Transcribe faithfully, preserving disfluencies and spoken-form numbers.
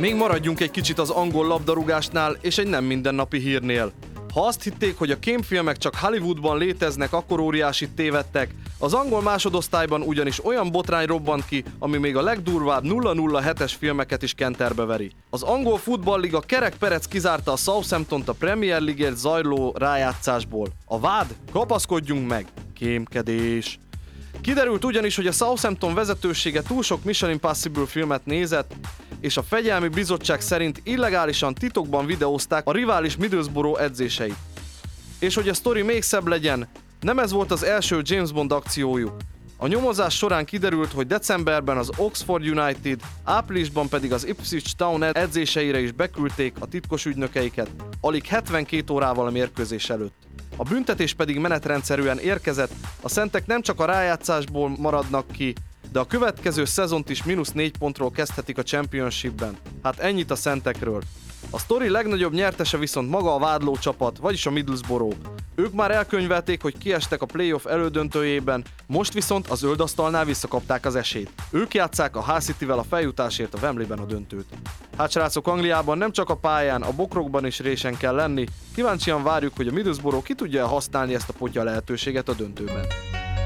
Még maradjunk egy kicsit az angol labdarúgásnál és egy nem mindennapi hírnél. Ha azt hitték, hogy a kémfilmek csak Hollywoodban léteznek, akkor óriásit tévedtek. Az angol másodosztályban ugyanis olyan botrány robbant ki, ami még a legdurvább nulla nulla hetes filmeket is kenterbe veri. Az angol futballliga kerek perec kizárta a Southamptont a Premier League-ért zajló rájátszásból. A vád? Kapaszkodjunk meg! Kémkedés! Kiderült ugyanis, hogy a Southampton vezetősége túl sok Mission Impossible filmet nézett, és a fegyelmi bizottság szerint illegálisan titokban videózták a rivális Middlesbrough edzéseit. És hogy a sztori még szebb legyen, nem ez volt az első James Bond akciójuk. A nyomozás során kiderült, hogy decemberben az Oxford United, áprilisban pedig az Ipswich Town edzéseire is beküldték a titkos ügynökeiket, alig hetvenkét órával a mérkőzés előtt. A büntetés pedig menetrendszerűen érkezett, a szentek nem csak a rájátszásból maradnak ki, de a következő szezont is mínusz négy pontról kezdhetik a Championshipben. Hát ennyit a szentekről. A sztori legnagyobb nyertese viszont maga a vádló csapat, vagyis a Middlesbrough. Ők már elkönyvelték, hogy kiestek a playoff elődöntőjében, most viszont az zöldasztalnál visszakapták az esélyt. Ők játsszák a Hull Cityvel a feljutásért a Wembleyben a döntőt. Hát srácok, Angliában nem csak a pályán, a bokrokban is résen kell lenni, kíváncsian várjuk, hogy a Middlesbrough ki tudja használni ezt a potya lehetőséget a döntőben.